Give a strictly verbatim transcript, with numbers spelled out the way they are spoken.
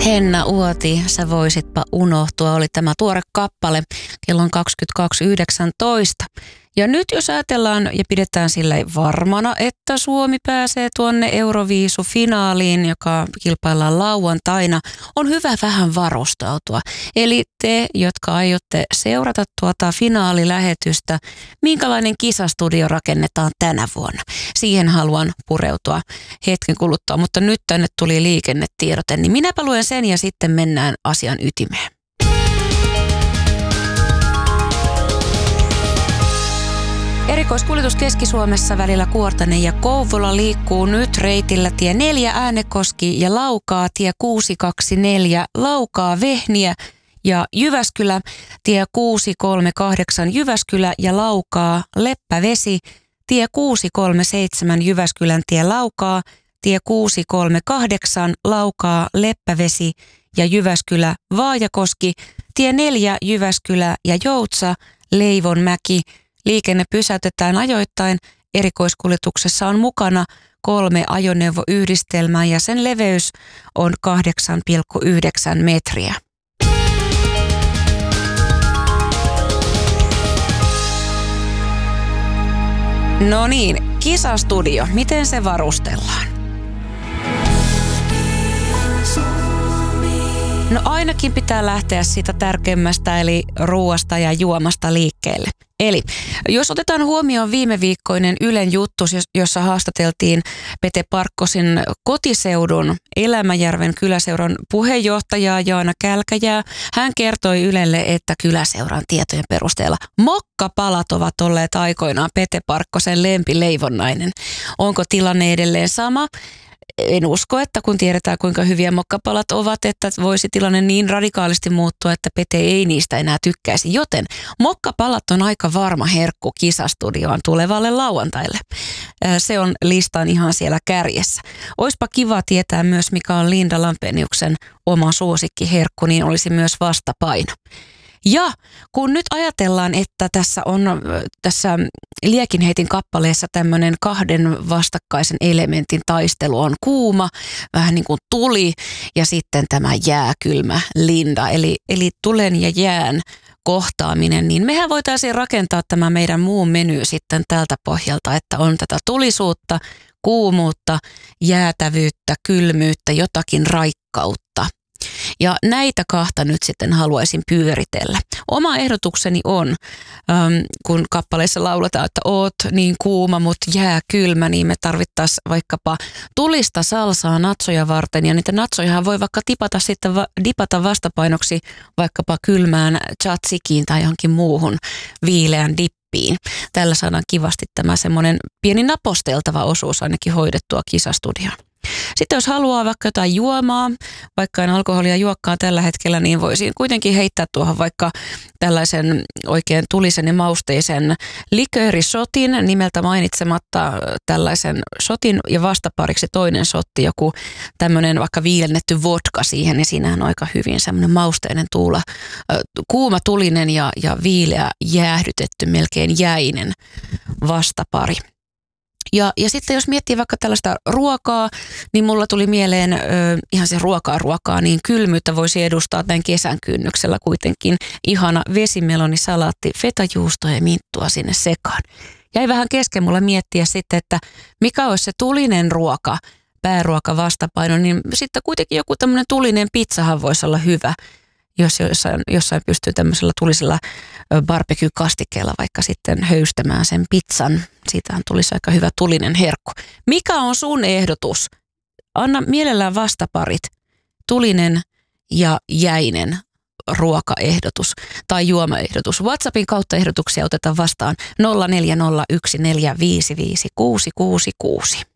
Henna Uoti, sä voisitpa unohtua, oli tämä tuore kappale. Kello on kaksikymmentäkaksi yhdeksäntoista. Ja nyt jos ajatellaan ja pidetään sillä varmana, että Suomi pääsee tuonne Euroviisu-finaaliin, joka kilpaillaan lauantaina, on hyvä vähän varustautua. Eli te, jotka aiotte seurata tuota finaalilähetystä, minkälainen kisastudio rakennetaan tänä vuonna? Siihen haluan pureutua hetken kuluttua, mutta nyt tänne tuli liikennetiedote, niin minäpä luen sen ja sitten mennään asian ytimeen. Erikoiskuljetus Keski-Suomessa välillä Kuortane ja Kouvola liikkuu nyt reitillä tie neljä Äänekoski ja Laukaa, tie kuusi kaksi neljä Laukaa Vehniä ja Jyväskylä, tie kuusi kolme kahdeksan Jyväskylä ja Laukaa Leppävesi, tie kuusi kolme seitsemän Jyväskylän tie Laukaa, tie kuusi kolme kahdeksan Laukaa Leppävesi ja Jyväskylä Vaajakoski, tie neljä Jyväskylä ja Joutsa Leivonmäki. Liikenne pysäytetään ajoittain. Erikoiskuljetuksessa on mukana kolme ajoneuvoyhdistelmää ja sen leveys on kahdeksan pilkku yhdeksän metriä. No niin, kisastudio. Miten se varustellaan? No ainakin pitää lähteä siitä tärkeimmästä eli ruuasta ja juomasta liikkeelle. Eli jos otetaan huomioon viime viikkoinen Ylen juttu, jossa haastateltiin Pete Parkkosin kotiseudun Elämäjärven kyläseuran puheenjohtajaa Jaana Kälkäjää. Hän kertoi Ylelle, että kyläseuran tietojen perusteella mokkapalat ovat olleet aikoinaan Pete Parkkosen lempileivonnainen. Onko tilanne edelleen sama? En usko, että kun tiedetään kuinka hyviä mokkapalat ovat, että voisi tilanne niin radikaalisti muuttua, että Pete ei niistä enää tykkäisi. Joten mokkapalat on aika varma herkku kisastudioon tulevalle lauantaille. Se on listan ihan siellä kärjessä. Oispa kiva tietää myös, mikä on Linda Lampeniuksen oma suosikkiherkku, niin olisi myös vastapaino. Ja kun nyt ajatellaan, että tässä on tässä Liekinheitin kappaleessa tämmöinen kahden vastakkaisen elementin taistelu on kuuma, vähän niin kuin tuli ja sitten tämä jääkylmä Linda, eli, eli tulen ja jään kohtaaminen, niin mehän voitaisiin rakentaa tämä meidän muu meny sitten tältä pohjalta, että on tätä tulisuutta, kuumuutta, jäätävyyttä, kylmyyttä, jotakin raikkautta. Ja näitä kahta nyt sitten haluaisin pyöritellä. Oma ehdotukseni on, ähm, kun kappaleissa lauletaan, että oot niin kuuma, mutta jää kylmä, niin me tarvittaisiin vaikkapa tulista salsaa natsoja varten. Ja niitä natsojahan voi vaikka tipata sitten va- dipata vastapainoksi vaikkapa kylmään tzatsikiin tai johonkin muuhun viileän dippiin. Tällä saadaan kivasti tämä semmoinen pieni naposteltava osuus ainakin hoidettua kisastudioon. Sitten jos haluaa vaikka jotain juomaa, vaikka en alkoholia juokkaan tällä hetkellä, niin voisin kuitenkin heittää tuohon vaikka tällaisen oikein tulisen ja mausteisen liköörisotin nimeltä mainitsematta tällaisen sotin ja vastapariksi toinen sotti, joku tämmöinen vaikka viilennetty vodka siihen, niin siinähän on aika hyvin semmoinen mausteinen tuula, kuuma tulinen ja, ja viileä jäähdytetty, melkein jäinen vastapari. Ja, ja sitten jos miettii vaikka tällaista ruokaa, niin mulla tuli mieleen ö, ihan se ruokaa ruokaa, niin kylmyyttä voisi edustaa tämän kesän kynnyksellä kuitenkin ihana vesimelonisalaatti, fetajuustoa ja minttua sinne sekaan. Jäi vähän kesken mulla miettiä sitten, että mikä olisi se tulinen ruoka, pääruoka vastapaino, niin sitten kuitenkin joku tämmöinen tulinen pizzahan voisi olla hyvä. Jos jossain, jossain pystyy tämmöisellä tulisella barbecue-kastikkeella vaikka sitten höystämään sen pizzan. Siitähän tulisi aika hyvä tulinen herkku. Mikä on sun ehdotus? Anna mielellään vastaparit. Tulinen ja jäinen ruokaehdotus tai juomaehdotus. WhatsAppin kautta ehdotuksia otetaan vastaan nolla neljä nolla yksi neljä viisi viisi kuusi kuusi kuusi.